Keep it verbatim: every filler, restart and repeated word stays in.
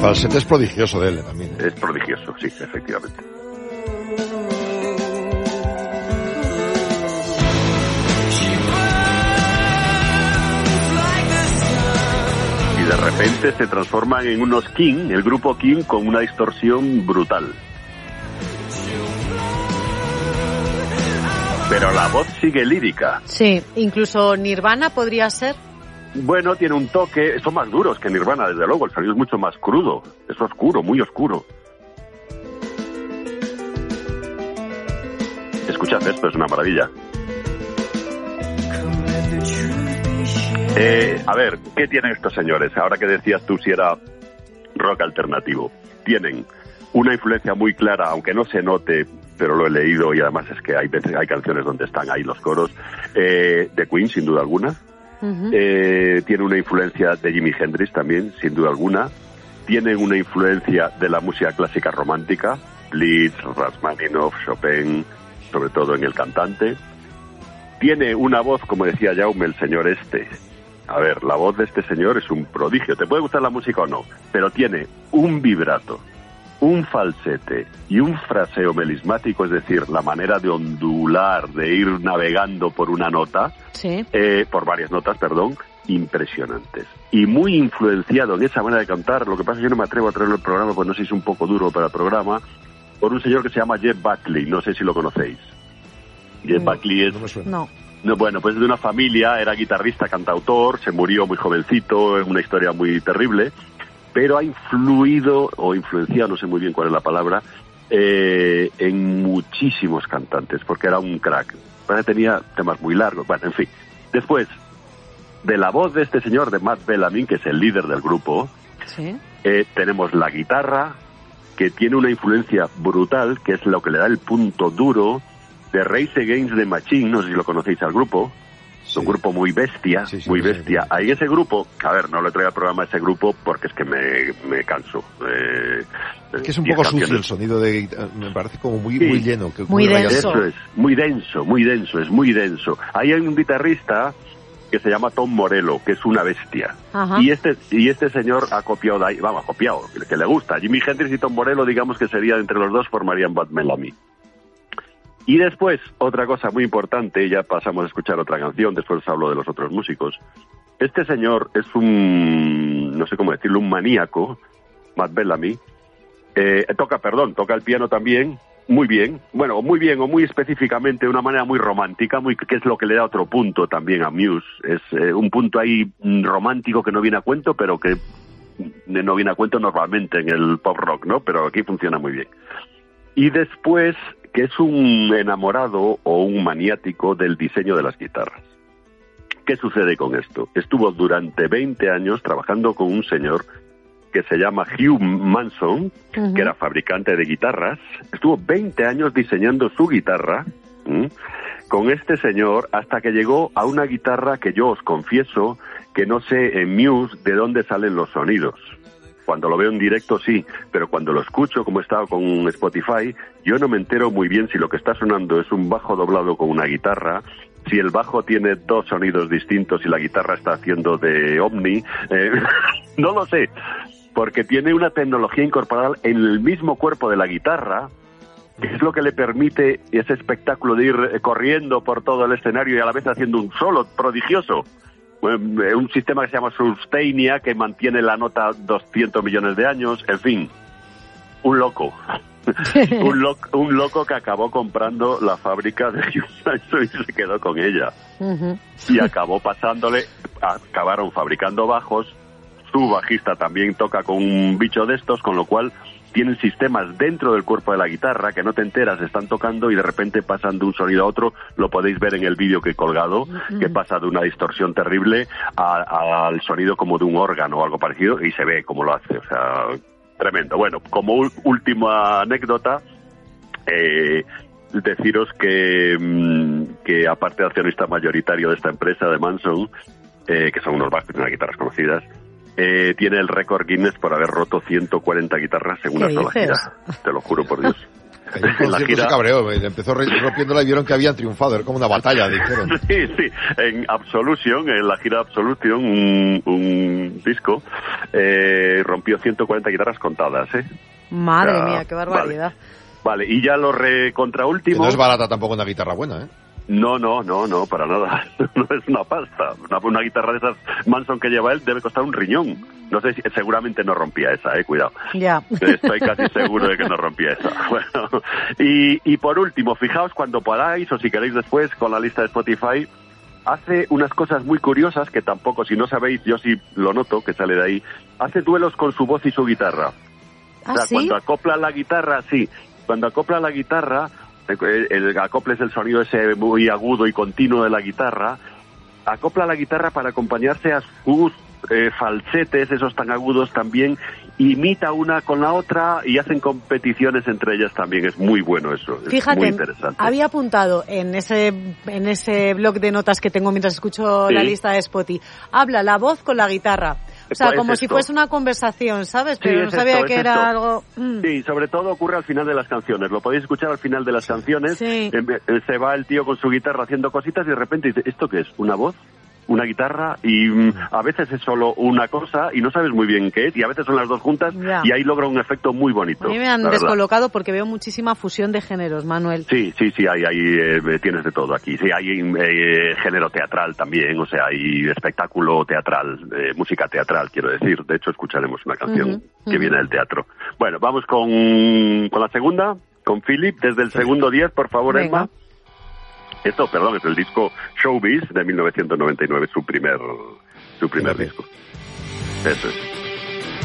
falsete es prodigioso de él también. Es prodigioso, sí, efectivamente. Y de repente se transforman en unos King, el grupo King, con una distorsión brutal. Pero la voz sigue lírica. Sí, incluso Nirvana podría ser. Bueno, tiene un toque, son más duros que Nirvana, desde luego, el sonido es mucho más crudo, es oscuro, muy oscuro. Escuchad esto, es una maravilla. Eh, a ver, ¿qué tienen estos señores? Ahora que decías tú si era rock alternativo. Tienen una influencia muy clara, aunque no se note, pero lo he leído y además es que hay veces hay canciones donde están ahí los coros, eh, de Queen, sin duda alguna. Uh-huh. Eh, tiene una influencia de Jimi Hendrix también, sin duda alguna. Tienen una influencia de la música clásica romántica, Liszt, Rachmaninoff, Chopin, sobre todo en el cantante. Tiene una voz, como decía Jaume, el señor este. A ver, la voz de este señor es un prodigio. Te puede gustar la música o no, pero tiene un vibrato, un falsete y un fraseo melismático, es decir, la manera de ondular, de ir navegando por una nota, sí. eh, por varias notas, perdón, impresionantes. Y muy influenciado en esa manera de cantar, lo que pasa es que yo no me atrevo a traerlo al programa, pues no sé si es un poco duro para el programa, por un señor que se llama Jeff Buckley, no sé si lo conocéis. Jeff mm, Buckley es... No. No, bueno, pues de una familia, era guitarrista, cantautor, se murió muy jovencito, es una historia muy terrible, pero ha influido, o influenciado, no sé muy bien cuál es la palabra, eh, en muchísimos cantantes, porque era un crack. Tenía temas muy largos, bueno, en fin. Después, de la voz de este señor, de Matt Bellamy, que es el líder del grupo, ¿sí? eh, tenemos la guitarra, que tiene una influencia brutal, que es lo que le da el punto duro, de Rage Against the Machine, no sé si lo conocéis al grupo. Es sí. un grupo muy bestia, sí, sí, muy bestia. Sí, sí. Ahí ese grupo, a ver, no le traigo al programa ese grupo porque es que me, me canso. Eh, es que es un poco canciones. Sucio el sonido de, me parece como muy, sí. muy lleno. Que muy denso. Eso es, muy denso, muy denso, es muy denso. Ahí hay un guitarrista que se llama Tom Morello, que es una bestia. Ajá. Y este y este señor ha copiado, de ahí, vamos, ha copiado, que, que le gusta. Jimi Hendrix y Tom Morello, digamos que sería entre los dos, formarían Matt Bellamy. Y después, otra cosa muy importante, ya pasamos a escuchar otra canción, después os hablo de los otros músicos. Este señor es un, no sé cómo decirlo, un maníaco, Matt Bellamy. Eh, toca, perdón, toca el piano también, muy bien, bueno, muy bien o muy específicamente, de una manera muy romántica, muy que es lo que le da otro punto también a Muse. Es eh, un punto ahí romántico que no viene a cuento, pero que no viene a cuento normalmente en el pop rock, ¿no? Pero aquí funciona muy bien. Y después, que es un enamorado o un maniático del diseño de las guitarras. ¿Qué sucede con esto? Estuvo durante veinte años trabajando con un señor que se llama Hugh Manson, uh-huh. que era fabricante de guitarras. Estuvo veinte años diseñando su guitarra ¿m? con este señor hasta que llegó a una guitarra que yo os confieso que no sé en Muse de dónde salen los sonidos. Cuando lo veo en directo sí, pero cuando lo escucho, como he estado con Spotify, yo no me entero muy bien si lo que está sonando es un bajo doblado con una guitarra, si el bajo tiene dos sonidos distintos y la guitarra está haciendo de Omni, eh, no lo sé, porque tiene una tecnología incorporada en el mismo cuerpo de la guitarra, que es lo que le permite ese espectáculo de ir corriendo por todo el escenario y a la vez haciendo un solo prodigioso. Un sistema que se llama Sustainia, que mantiene la nota doscientos millones de años, en fin, un loco. un, lo, un loco que acabó comprando la fábrica de Hugh y se quedó con ella. Uh-huh. Y acabó pasándole, acabaron fabricando bajos, su bajista también toca con un bicho de estos, con lo cual tienen sistemas dentro del cuerpo de la guitarra que no te enteras, están tocando y de repente pasan de un sonido a otro. Lo podéis ver en el vídeo que he colgado, uh-huh. que pasa de una distorsión terrible a, a, al sonido como de un órgano o algo parecido, y se ve cómo lo hace, o sea, tremendo. Bueno, como u- última anécdota, eh, deciros que, que aparte de accionista mayoritario de esta empresa, de Manson, eh, que son unos bajos y unas guitarras conocidas, Eh, tiene el récord Guinness por haber roto ciento cuarenta guitarras en una sola gira. Te lo juro por Dios. En la gira se cabreó, empezó rompiéndola y vieron que habían triunfado, era como una batalla, dijeron. Sí, sí, en Absolution, en la gira Absolution, un, un disco, eh, rompió ciento cuarenta guitarras contadas, ¿eh? Madre o sea, mía, qué barbaridad. Vale, vale, y ya lo recontraúltimo... Que no es barata tampoco una guitarra buena, ¿eh? No, no, no, no, para nada. No es una pasta. Una, una guitarra de esas Manson que lleva él debe costar un riñón. No sé si, seguramente no rompía esa, eh, cuidado. Ya. Estoy casi seguro de que no rompía esa. Bueno, y, y por último, fijaos cuando podáis, o si queréis después, con la lista de Spotify, hace unas cosas muy curiosas que tampoco, si no sabéis, yo sí lo noto, que sale de ahí. Hace duelos con su voz y su guitarra. ¿Ah, o sea, sí? Cuando acopla la guitarra, sí, cuando acopla la guitarra... El, el acople es el sonido ese muy agudo y continuo de la guitarra, acopla la guitarra para acompañarse a sus eh, falsetes, esos tan agudos también, imita una con la otra y hacen competiciones entre ellas también, es muy bueno eso, es Fíjate, muy interesante. Había apuntado en ese en ese blog de notas que tengo mientras escucho sí. la lista de Spotify, habla la voz con la guitarra. O sea, pues como esto. si fuese una conversación, ¿sabes? Pero sí, no sabía esto, que era esto. algo... Mm. Sí, sobre todo ocurre al final de las canciones. Lo podéis escuchar al final de las canciones. Sí. Se va el tío con su guitarra haciendo cositas y de repente dice, ¿esto qué es? ¿Una voz? ¿Una guitarra? Y mm, a veces es solo una cosa y no sabes muy bien qué es. Y a veces son las dos juntas ya. y ahí logra un efecto muy bonito. A mí me han descolocado porque veo muchísima fusión de géneros, Manuel. Sí, sí, sí, hay, hay eh, tienes de todo aquí. Sí, hay eh, género teatral también, o sea, hay espectáculo teatral, eh, música teatral, quiero decir. De hecho, escucharemos una canción uh-huh, que uh-huh. viene del teatro. Bueno, vamos con, con la segunda, con Philip, desde el segundo diez, por favor, Venga. Emma. Esto, perdón, es el disco Showbiz de mil novecientos noventa y nueve, su primer, su primer disco. Eso es.